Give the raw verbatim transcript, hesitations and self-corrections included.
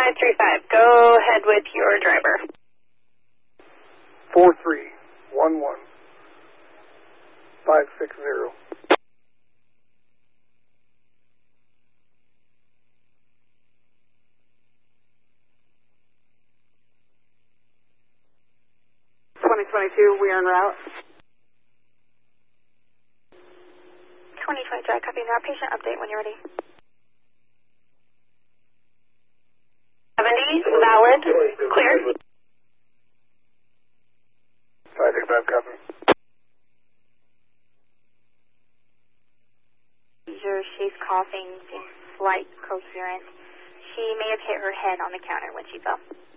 five three five, go ahead with your driver. four three one one five six zero. twenty twenty-two, we are en route. twenty twenty, dry copy now. Patient update when you're ready. seventy, valid, clear. five three five, copy. She's coughing, seems slight coherent. She may have hit her head on the counter when she fell.